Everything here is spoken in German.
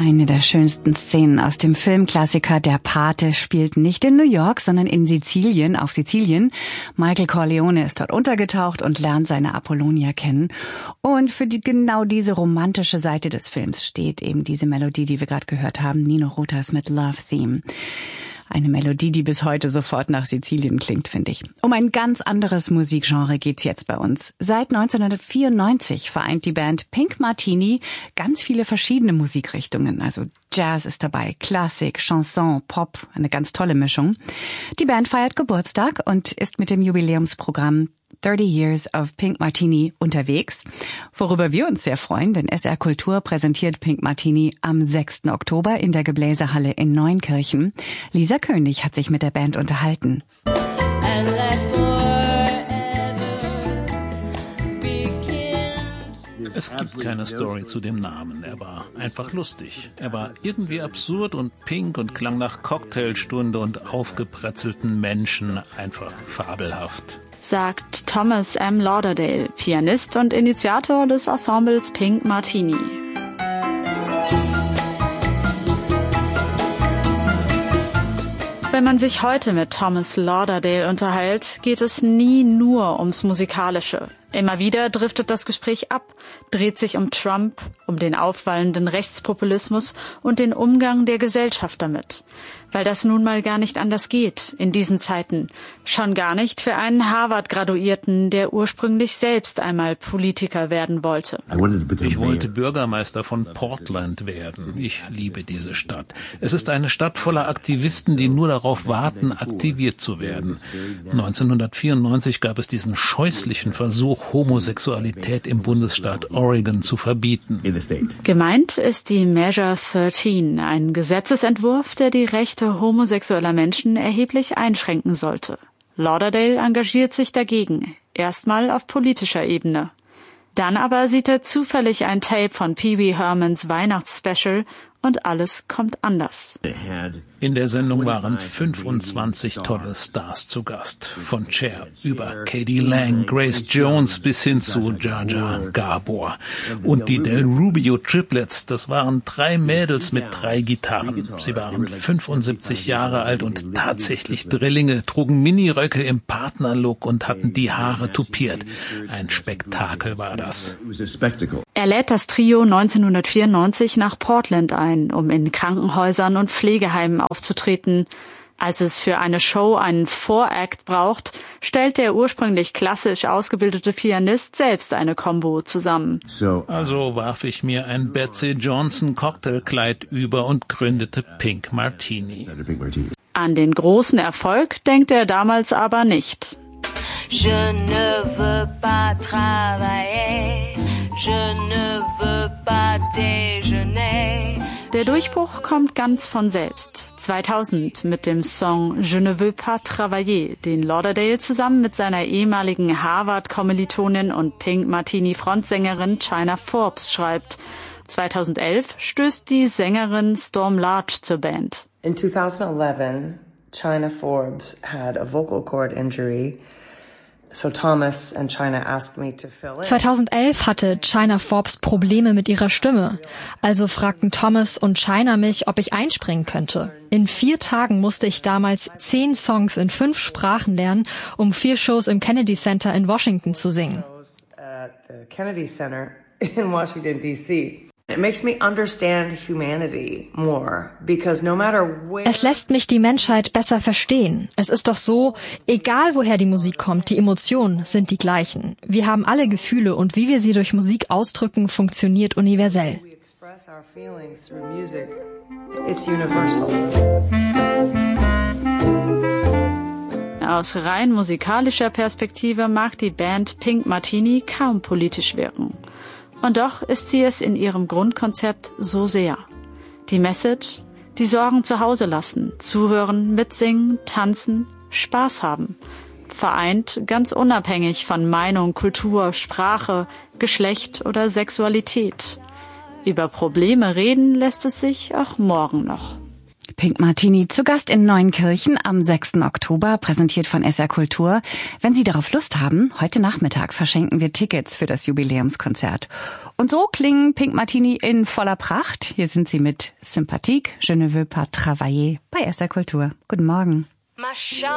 Eine der schönsten Szenen aus dem Filmklassiker Der Pate spielt nicht in New York, sondern in Sizilien, auf Sizilien. Michael Corleone ist dort untergetaucht und lernt seine Apollonia kennen. Und für genau diese romantische Seite des Films steht eben diese Melodie, die wir gerade gehört haben, Nino Rotas mit Love Theme. Eine Melodie, die bis heute sofort nach Sizilien klingt, finde ich. Um ein ganz anderes Musikgenre geht's jetzt bei uns. Seit 1994 vereint die Band Pink Martini ganz viele verschiedene Musikrichtungen. Also Jazz ist dabei, Klassik, Chanson, Pop, eine ganz tolle Mischung. Die Band feiert Geburtstag und ist mit dem Jubiläumsprogramm 30 Years of Pink Martini unterwegs, worüber wir uns sehr freuen, denn SR Kultur präsentiert Pink Martini am 6. Oktober in der Gebläsehalle in Neunkirchen. Lisa König hat sich mit der Band unterhalten. Es gibt keine Story zu dem Namen. Er war einfach lustig. Er war irgendwie absurd und pink und klang nach Cocktailstunde und aufgebretzelten Menschen. Einfach fabelhaft. Sagt Thomas M. Lauderdale, Pianist und Initiator des Ensembles Pink Martini. Wenn man sich heute mit Thomas Lauderdale unterhält, geht es nie nur ums Musikalische. Immer wieder driftet das Gespräch ab, dreht sich um Trump, um den auffallenden Rechtspopulismus und den Umgang der Gesellschaft damit. Weil das nun mal gar nicht anders geht in diesen Zeiten. Schon gar nicht für einen Harvard-Graduierten, der ursprünglich selbst einmal Politiker werden wollte. Ich wollte Bürgermeister von Portland werden. Ich liebe diese Stadt. Es ist eine Stadt voller Aktivisten, die nur darauf warten, aktiviert zu werden. 1994 gab es diesen scheußlichen Versuch, Homosexualität im Bundesstaat Oregon zu verbieten. Gemeint ist die Measure 13, ein Gesetzesentwurf, der die Rechte homosexueller Menschen erheblich einschränken sollte. Lauderdale engagiert sich dagegen, erstmal auf politischer Ebene. Dann aber sieht er zufällig ein Tape von Pee Wee Hermans Weihnachtsspecial und alles kommt anders. In der Sendung waren 25 tolle Stars zu Gast. Von Cher über Katie Lang, Grace Jones bis hin zu Jar Jar Gabor. Und die Del Rubio Triplets, das waren 3 Mädels mit 3 Gitarren. Sie waren 75 Jahre alt und tatsächlich Drillinge, trugen Miniröcke im Partnerlook und hatten die Haare tupiert. Ein Spektakel war das. Er lädt das Trio 1994 nach Portland ein, um in Krankenhäusern und Pflegeheimen aufzutreten. Als es für eine Show einen Vorakt braucht, stellt der ursprünglich klassisch ausgebildete Pianist selbst eine Combo zusammen. Also warf ich mir ein Betsy Johnson Cocktailkleid über und gründete Pink Martini. An den großen Erfolg denkt er damals aber nicht. Je ne veux pas travailler, je ne veux pas déjeuner. Der Durchbruch kommt ganz von selbst. 2000 mit dem Song Je ne veux pas travailler, den Lauderdale zusammen mit seiner ehemaligen Harvard-Kommilitonin und Pink Martini-Frontsängerin China Forbes schreibt. 2011 stößt die Sängerin Storm Large zur Band. In 2011, China Forbes had a vocal cord injury. So Thomas and China asked me to fill in. 2011 hatte China Forbes Probleme mit ihrer Stimme. Also fragten Thomas und China mich, ob ich einspringen könnte. In 4 Tagen musste ich damals 10 Songs in 5 Sprachen lernen, um 4 Shows im Kennedy Center in Washington zu singen. At the Kennedy Center in Washington, D.C. It makes me understand humanity more, because no matter where... Es lässt mich die Menschheit besser verstehen. Es ist doch so, egal woher die Musik kommt, die Emotionen sind die gleichen. Wir haben alle Gefühle und wie wir sie durch Musik ausdrücken, funktioniert universell. We express our feelings through music. It's universal. Aus rein musikalischer Perspektive mag die Band Pink Martini kaum politisch wirken. Und doch ist sie es in ihrem Grundkonzept so sehr. Die Message, die Sorgen zu Hause lassen, zuhören, mitsingen, tanzen, Spaß haben. Vereint ganz unabhängig von Meinung, Kultur, Sprache, Geschlecht oder Sexualität. Über Probleme reden lässt es sich auch morgen noch. Pink Martini zu Gast in Neunkirchen am 6. Oktober, präsentiert von SR Kultur. Wenn Sie darauf Lust haben, heute Nachmittag verschenken wir Tickets für das Jubiläumskonzert. Und so klingen Pink Martini in voller Pracht. Hier sind sie mit Sympathique, Je ne veux pas travailler bei SR Kultur. Guten Morgen.